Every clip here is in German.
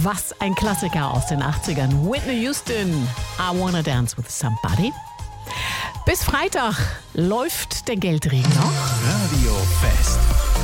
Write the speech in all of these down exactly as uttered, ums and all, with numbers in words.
Was ein Klassiker aus den achtzigern. Whitney Houston, I Wanna Dance with Somebody. Bis Freitag läuft der Geldregen noch. Radio Fest.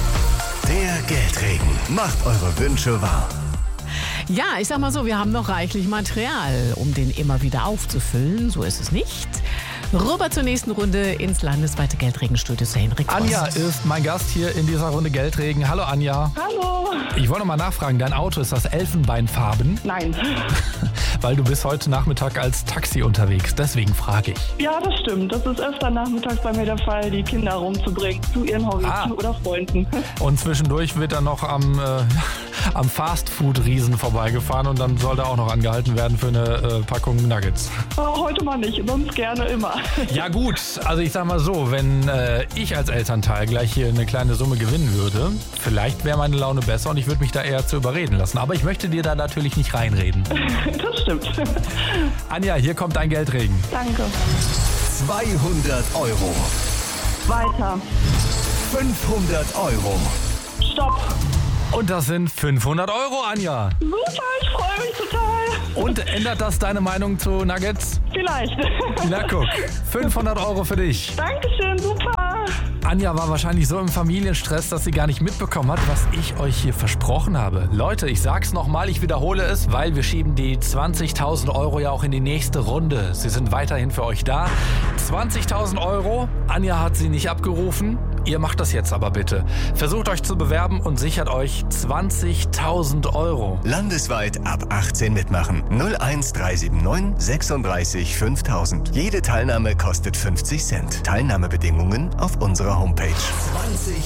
Der Geldregen macht eure Wünsche wahr. Ja, ich sag mal so, wir haben noch reichlich Material, um den immer wieder aufzufüllen. So ist es nicht. Rüber zur nächsten Runde ins landesweite Geldregenstudio zu Henrik Frost. Anja ist mein Gast hier in dieser Runde Geldregen. Hallo Anja. Hallo. Ich wollte mal nachfragen, dein Auto, ist das elfenbeinfarben? Nein. Weil du bist heute Nachmittag als Taxi unterwegs, deswegen frage ich. Ja, das stimmt. Das ist öfter nachmittags bei mir der Fall, die Kinder rumzubringen zu ihren Hobbys Ah. oder Freunden. Und zwischendurch wird er noch am, äh, am Fastfood-Riesen vorbeigefahren und dann soll er auch noch angehalten werden für eine äh, Packung Nuggets. Aber heute mal nicht, sonst gerne immer. Ja gut, also ich sag mal so, wenn äh, ich als Elternteil gleich hier eine kleine Summe gewinnen würde, vielleicht wäre meine Laune besser und ich würde mich da eher zu überreden lassen. Aber ich möchte dir da natürlich nicht reinreden. Das stimmt. Anja, hier kommt dein Geldregen. Danke. zweihundert Euro. Weiter. fünfhundert Euro. Stopp. Und das sind fünfhundert Euro, Anja. Super, ich freue mich total. Und ändert das deine Meinung zu Nuggets? Vielleicht. Na guck, fünfhundert Euro für dich. Dankeschön, super. Anja war wahrscheinlich so im Familienstress, dass sie gar nicht mitbekommen hat, was ich euch hier versprochen habe. Leute, ich sag's nochmal, ich wiederhole es, weil wir schieben die zwanzigtausend Euro ja auch in die nächste Runde. Sie sind weiterhin für euch da. zwanzigtausend Euro, Anja hat sie nicht abgerufen. Ihr macht das jetzt aber bitte. Versucht euch zu bewerben und sichert euch zwanzigtausend Euro. Landesweit ab achtzehn mitmachen. null eins drei sieben neun sechsunddreißig fünftausend. Jede Teilnahme kostet fünfzig Cent. Teilnahmebedingungen auf unserer Homepage.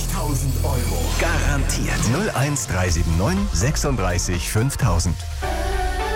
zwanzigtausend Euro. Garantiert. null eins drei sieben neun sechsunddreißig fünftausend.